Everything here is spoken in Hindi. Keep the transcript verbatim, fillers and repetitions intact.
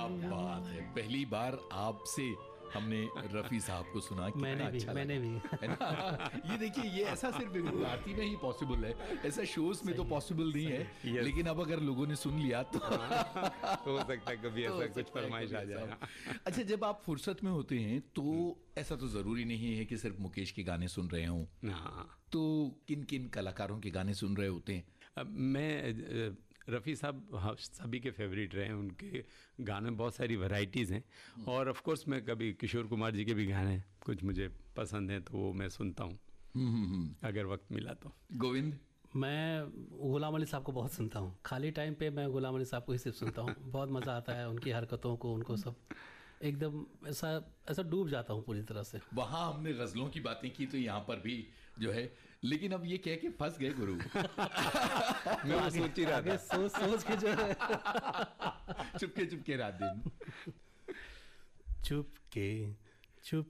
क्या बात है, पहली बार आपसे हमने रफी साहब को सुना, कितना मैंने भी अच्छा मैंने लगा। भी है ना? ये देखिए, ये ऐसा सिर्फ गुजराती में ही पॉसिबल है, ऐसा शोज में तो पॉसिबल नहीं है, Yes. लेकिन अब अगर लोगों ने सुन लिया तो हो सकता है कभी तो ऐसा हो कुछ सकता है फरमाइश आ कभी जाए। ऐसा। अच्छा, जब आप फुर्सत में होते हैं तो ऐसा तो जरूरी नहीं है कि सिर्फ मुकेश के गाने सुन रहे हों, हाँ, तो किन किन कलाकारों के गाने सुन रहे होते हैं? अब मैं अ, रफ़ी साहब हाँ, सभी के फेवरेट रहे हैं, उनके गाने में बहुत सारी वैरायटीज़ हैं, और ऑफ कोर्स मैं कभी किशोर कुमार जी के भी गाने कुछ मुझे पसंद हैं तो वो मैं सुनता हूँ अगर वक्त मिला तो। गोविंद? मैं गुलाम अली साहब को बहुत सुनता हूँ, खाली टाइम पे मैं गुलाम अली साहब को ही सिर्फ सुनता हूँ। बहुत मज़ा आता है उनकी हरकतों को, उनको सब एकदम ऐसा ऐसा डूब जाता हूँ पूरी तरह से। वहां हमने गजलों की बातें की तो यहाँ पर भी जो है, लेकिन अब ये कह के फंस गए गुरु। मैं वो सोच ही रहा आगे था। सोच सोच के जो है चुपके चुपके रात दिन। चुपके चुप